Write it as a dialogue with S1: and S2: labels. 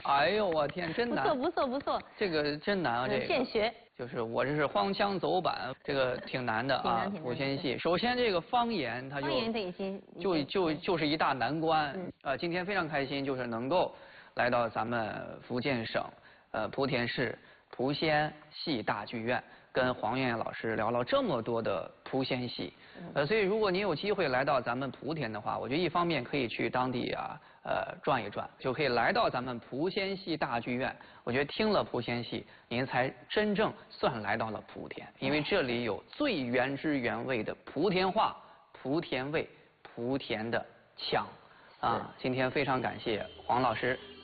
S1: 哎呦我天，真难！
S2: 不错。
S1: 这个真难啊，这个。
S2: 现学。
S1: 就是我这是荒腔走板，这个挺难的啊。莆田系，首先这个方言它就是一大难关。今天非常开心，就是能够来到咱们福建省莆田市莆仙戏大剧院，跟黄燕老师聊了这么多的莆仙戏。所以如果您有机会来到咱们莆田的话，我觉得一方面可以去当地转一转，就可以来到咱们莆仙戏大剧院。我觉得听了莆仙戏，您才真正算来到了莆田，因为这里有最原汁原味的莆田话、莆田味、莆田的腔。今天非常感谢黄老师。